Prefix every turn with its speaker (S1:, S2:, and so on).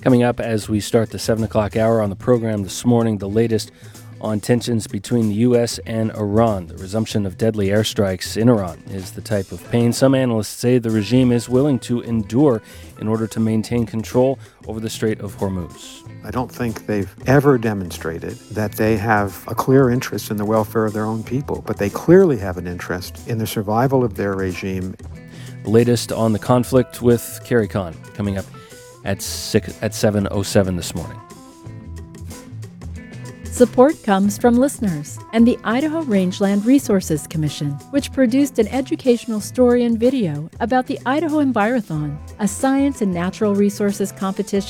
S1: Coming up as we start the 7 o'clock hour on the program this morning, the latest on tensions between the U.S. and Iran. The resumption of deadly airstrikes in Iran is the type of pain some analysts say the regime is willing to endure in order to maintain control over the Strait of Hormuz.
S2: I don't think they've ever demonstrated that they have a clear interest in the welfare of their own people, but they clearly have an interest in the survival of their regime.
S1: The latest on the conflict with Carrie Kahn coming up at 7:07 this morning.
S3: Support comes from listeners and the Idaho Rangeland Resources Commission, which produced an educational story and video about the Idaho Envirothon, a science and natural resources competition